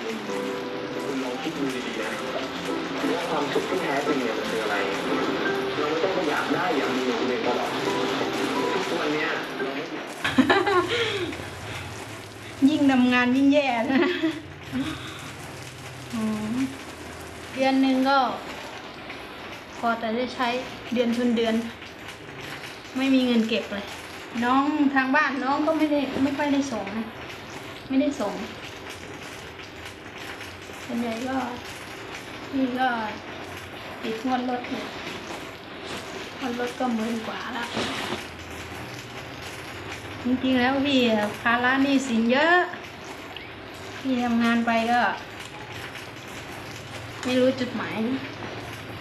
คุณลองคิดดูดีๆนะว่าความสุขที่แท้จริงเนี่ยมันคืออะไรเราไม่ต้องอยากได้อยากมีอย่างอื่นตลอดทุกวันเนี้ยเราไม่อยากยิ่งทำงานยิ่งแย่นะเดือนหนึ่งก็พอแต่ได้ใช้เดือนชนเดือนไม่มีเงินเก็บเลยน้องทางบ้านน้องก็ไม่ค่อยได้ส่งนะไม่ได้ส่งส่วนใหญ่ก็นี่ก็ติดงวดรถเนี่ยงวดรถก็10,000 กว่าละจริงๆแล้วพี่ภาระหนี้สินเยอะพี่ทำงานไปก็ไม่รู้จุดหมาย